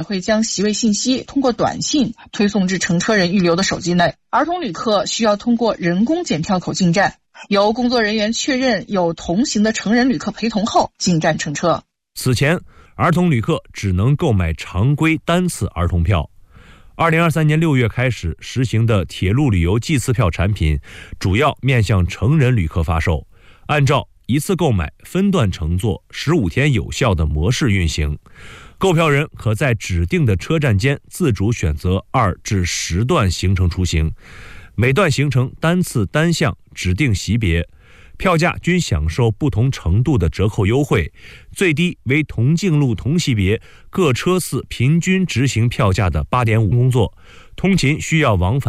会将席位信息通过短信推送至乘车人预留的手机内。儿童旅客需要通过人工检票口进站，由工作人员确认有同行的成人旅客陪同后进站乘车。 此前，儿童旅客只能购买常规单次儿童票。2023年6月开始实行的铁路旅游季次票产品，主要面向成人旅客发售，按照一次购买、分段乘坐、15天有效的模式运行。购票人可在指定的车站间自主选择2至10段行程出行，每段行程单次单项指定席别，票价均享受不同程度的折扣优惠，最低为同径路同级别各车次平均执行票价的8.5工作，通勤需要往返